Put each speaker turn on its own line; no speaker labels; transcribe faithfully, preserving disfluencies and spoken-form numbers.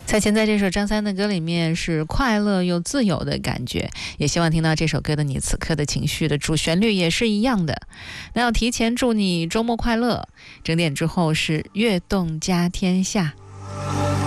蔡琴在这首张三的歌里面是快乐又自由的感觉，也希望听到这首歌的你此刻的情绪的主旋律也是一样的。那要提前祝你周末快乐，整点之后是悦动家天下。